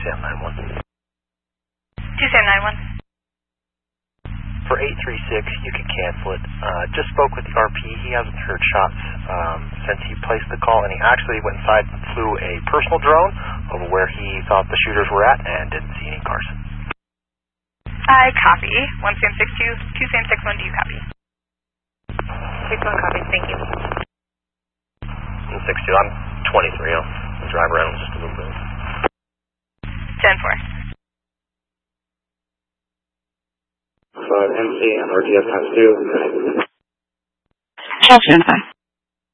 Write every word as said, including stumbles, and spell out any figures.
Sam nine one. two Sam nine one. For eight three six, you can cancel it. Uh, just spoke with the R P. He hasn't heard shots um, since he placed the call, and he actually went inside and flew a personal drone over where he thought the shooters were at and didn't see any cars. I copy. one Sam six two, two Sam six one, do you copy? six one copies, thank you. six two, I'm twenty-three. I'll drive around just a little bit. ten four. Uh, M C and R G S times two. Charles Jennifer.